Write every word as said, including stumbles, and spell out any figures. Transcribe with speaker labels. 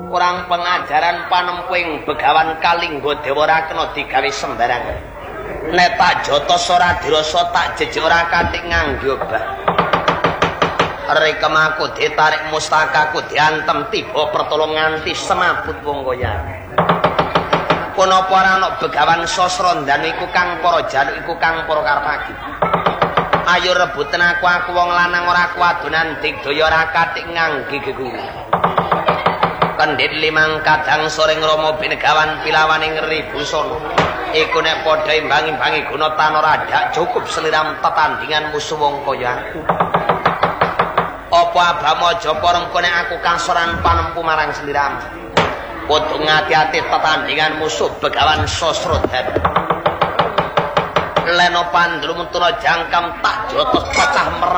Speaker 1: kurang pengajaran panempuing Begawan Kalingga Dewa ora kena digawe sembarangan. Nek tak jotos ora dirasa tak jejeg ora kathik nganggo obah. Rekem aku ditarik mustakaku diantem tiba pertolongan nganti semabut wong goyang. Punapa ora ana Begawan Sasrandan iku kang para jaluk iku kang para karpagi. Ayo rebutan aku aku wong lanang ora kuadonan digdaya ora kathik ngangge geguru. Kendhit limang kadang soreng Rama Begawan pilawaning Ribusana. Iku nek padha imbang-imbangi guna tanora dak cukup seliram tetandingan musuh wong kaya aku. Apa Abramaja parengko nek aku kasoran panempu marang seliram. Kudu ngati-ati tetandingan musuh Begawan Sasrandan. Leno pandru muntura jangkam tak jotos pecah merah.